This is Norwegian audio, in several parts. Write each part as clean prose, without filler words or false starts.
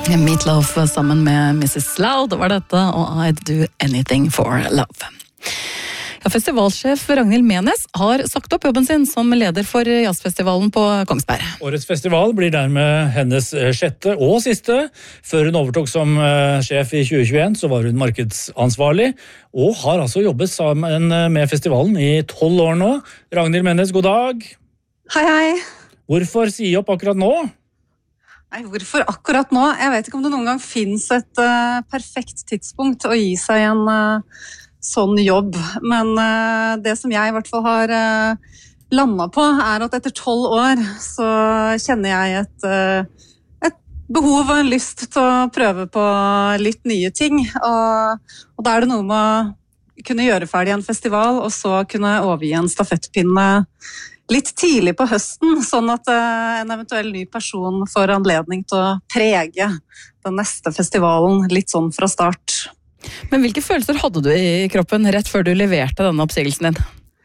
Meatloaf sammen med Mrs. Loud var dette, og I'd do anything for love. Ja, festivalsjef Ragnhild Menes har sagt opp jobben sin som leder for jazzfestivalen på Kongsberg. Årets festival blir dermed hennes sjette og siste. Før hun overtok som sjef i 2021, så var hun markedsansvarlig, og har altså jobbet sammen med festivalen i 12 år nå. Ragnhild Menes, god dag. Hei, hei. Hvorfor si opp akkurat nå? Nei, hvorfor akkurat nå? Jeg vet ikke om det noen gang finnes et perfekt tidspunkt å gi seg en sånn jobb, men det som jeg i hvert fall har landet på er at etter 12 år så kjenner jeg et behov og en lyst til å prøve på litt nye ting, og da er det noe med å kunne gjøre ferdig en festival og så kunne overgi en stafettpinne litt tidlig på høsten, sånn at en eventuell ny person får anledning til å prege den neste festivalen litt sånn fra start. Men hvilke følelser hadde du i kroppen rett før du leverte denne oppsigelsen din?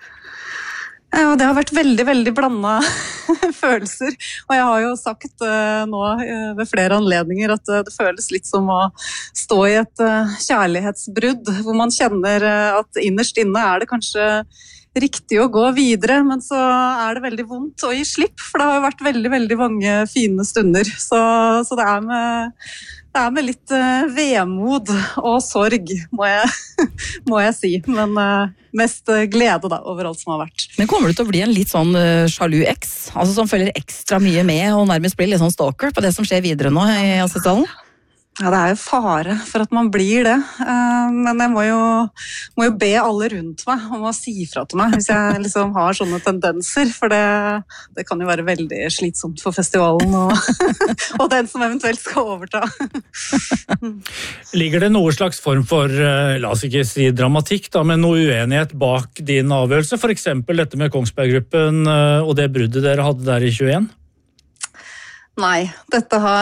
Ja, det har vært veldig, veldig blandet følelser, og jeg har jo sagt nå ved flere anledninger at det føles litt som å stå i et kjærlighetsbrudd, hvor man kjenner at innerst inne er det kanskje riktig å gå videre, men så er det veldig vondt å gi slipp, for det har jo vært veldig, veldig mange fine stunder, så det er med litt vemod og sorg, må jeg si, men mest glede da, over alt som har vært. Men kommer du til å bli en litt sånn sjalu eks, altså som følger ekstra mye med og nærmest blir litt sånn stalker på det som skjer videre nå i jazzfestivalen? Ja, det er jo fare for at man blir det, men jeg må jo be alle rundt meg om å si fra til meg hvis jeg liksom har sånne tendenser, for det kan jo være veldig slitsomt for festivalen og den som eventuelt skal overta. Ligger det noe slags form for, la oss ikke si dramatikk da, men noe uenighet bak din avgjørelse, for eksempel dette med Kongsberg-gruppen og det bruddet dere hadde der i 21? Nei, det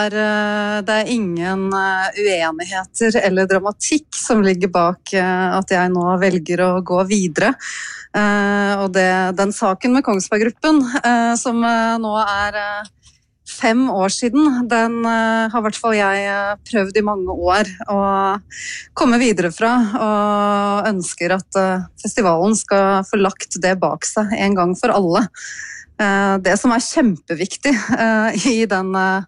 er ingen uenigheter eller dramatikk som ligger bak at jeg nå velger å gå videre. Og den saken med Kongsberg-gruppen, som nå er 5 år siden, den har i hvert fall jeg prøvd i mange år å komme videre fra, og ønsker at festivalen skal få lagt det bak seg en gang for alle. Det som er kjempeviktig i den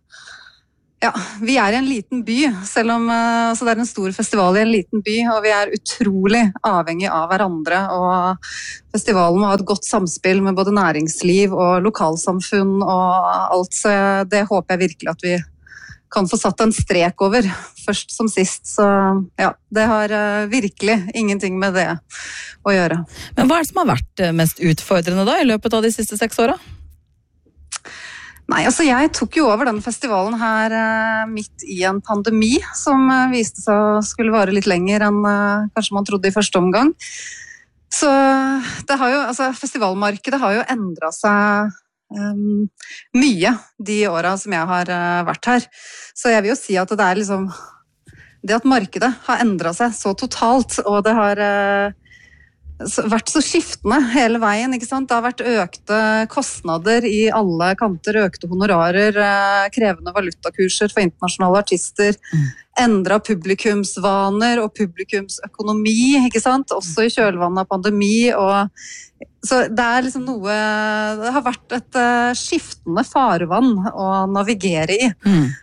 vi er i en liten by, selv om så det er en stor festival i en liten by, og vi er utrolig avhengig av hverandre, og festivalen må ha et godt samspill med både næringsliv og lokalsamfunn og alt, så det håper jeg virkelig at vi kan få satt en strek over, først som sist. Så ja, det har virkelig ingenting med det å gjøre. Men hva er det som har vært mest utfordrende da, i løpet av de siste 6 årene? Nei, altså jeg tok jo over den festivalen her midt i en pandemi, som viste seg å skulle vare litt lenger enn kanskje man trodde i første omgang. Så det har jo, altså festivalmarkedet har jo endret seg mye de årene som jeg har vært her. Så jeg vil jo si at det er liksom det at markedet har endret seg så totalt, og det har vært så skiftende hele veien, ikke sant? Det har vært økte kostnader i alle kanter, økte honorarer, krevende valutakurser for internasjonale artister, endret publikumsvaner og publikumsøkonomi, ikke sant? Også i kjølvannet av pandemi, og så det er liksom det har vært et skiftende farvann å navigere i.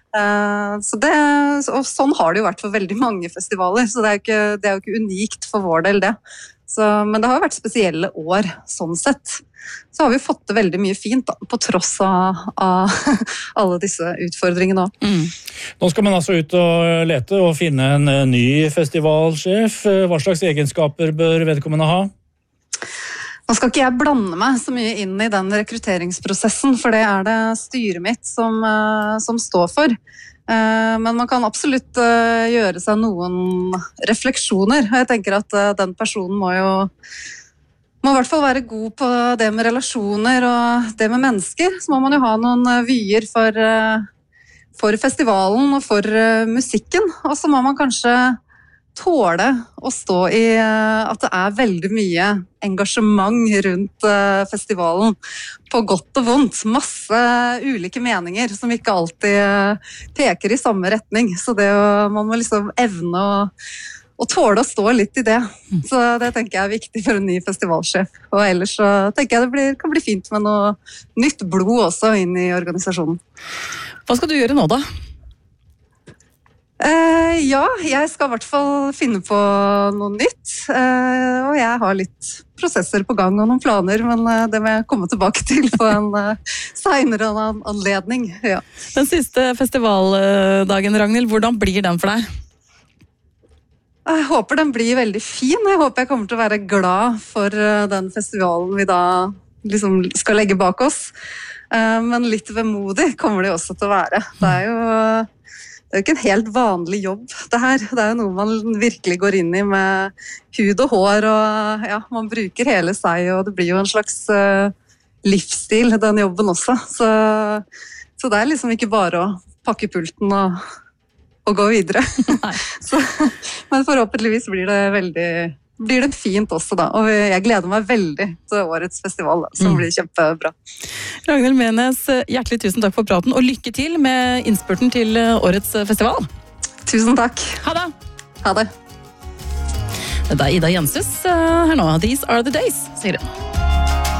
Og sånn har det jo vært for veldig mange festivaler, så det er jo ikke unikt for vår del det. Men det har jo vært spesielle år, sånn sett. Så har vi fått det veldig mye fint, da, på tross av alle disse utfordringene også. Nå skal man altså ut og lete og finne en ny festivalsjef. Hva slags egenskaper bør vedkommende ha? Nå skal ikke jeg blande meg så mye inn i den rekrutteringsprosessen, for det er det styret mitt som står for. Men man kan absolutt gjøre seg noen refleksjoner. Jeg tenker at den personen må i hvert fall være god på det med relasjoner og det med mennesker. Så må man jo ha noen vyer for festivalen og for musikken. Og så må man kanskje tåle å stå i at det er veldig mye engasjement rundt festivalen, på godt og vondt. Masse ulike meninger som ikke alltid peker i samme retning. Så man må liksom evne å tåle å stå litt i det. Så det tenker jeg er viktig for en ny festivalsjef. Og ellers så tenker jeg det kan bli fint med noe nytt blod også inn i organisasjonen. Hva skal du gjøre nå da? Ja, jeg skal i hvert fall finne på noe nytt, og jeg har litt prosesser på gang og noen planer, men det må jeg komme tilbake til på en senere anledning. Ja. Den siste festivaldagen, Ragnhild, hvordan blir den for deg? Jeg håper den blir veldig fin. Jeg håper jeg kommer til å være glad for den festivalen vi da liksom skal legge bak oss, men litt vemodig kommer det også til å være. Det er jo ikke en helt vanlig jobb, det her. Det er jo noe man virkelig går inn i med hud og hår, og ja, man bruker hele seg, og det blir jo en slags livsstil, den jobben også. Så det er liksom ikke bare å pakke pulten og gå videre. Men forhåpentligvis blir det fint også da, og jeg gleder meg veldig til årets festival, som blir kjempebra. Ragnhild Menes, hjertelig tusen takk for praten, og lykke til med innspurten til årets festival. Tusen takk. Ha det! Ha det. Det er Ida Jenses her nå. These are the days, sier hun.